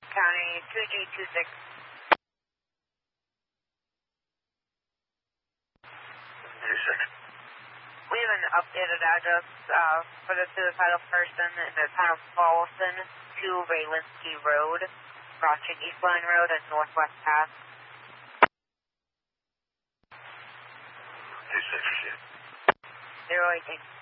County 2G26. We have an updated address for the suicidal person in the town of Paulson, 2 Raylinsky Road, crossing East Line Road and Northwest Path. 088.